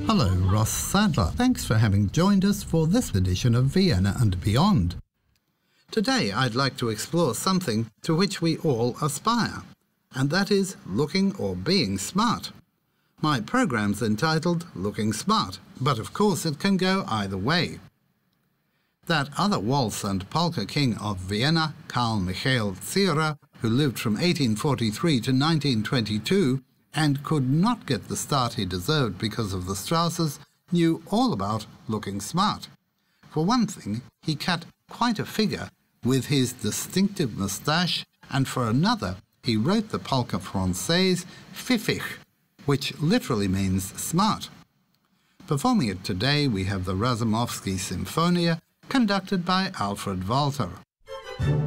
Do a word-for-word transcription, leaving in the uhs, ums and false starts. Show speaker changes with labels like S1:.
S1: Hello, Ross Sadler. Thanks for having joined us for this edition of Vienna and Beyond. Today I'd like to explore something to which we all aspire, and that is looking or being smart. My program's entitled Looking Smart, but of course it can go either way. That other waltz and polka king of Vienna, Carl Michael Zierer, who lived from eighteen forty-three to nineteen twenty-two and could not get the start he deserved because of the Strausses, knew all about looking smart. For one thing, he cut quite a figure with his distinctive moustache, and for another, he wrote the polka française pfiffig, which literally means smart. Performing it today, we have the Razumovsky Symphonia, conducted by Alfred Walter.